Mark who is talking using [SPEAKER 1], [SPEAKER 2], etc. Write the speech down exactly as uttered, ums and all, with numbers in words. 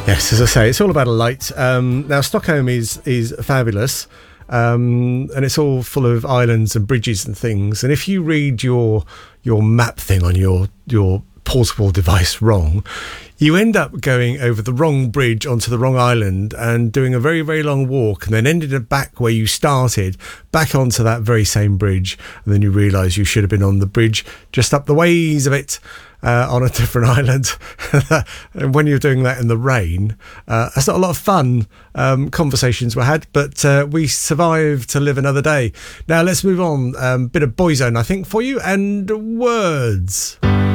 [SPEAKER 1] Yes, as I say, it's all about a light. Um, now, Stockholm is is fabulous, um, and it's all full of islands and bridges and things. And if you read your your map thing on your your portable device wrong, you end up going over the wrong bridge onto the wrong island and doing a very, very long walk, and then ended up back where you started, back onto that very same bridge. And then you realise you should have been on the bridge just up the ways of it. Uh, on a different island. And when you're doing that in the rain, uh, that's not a lot of fun. Um, conversations were had, but uh, we survived to live another day. Now let's move on. Um, bit of Boyzone, I think, for you, and Words.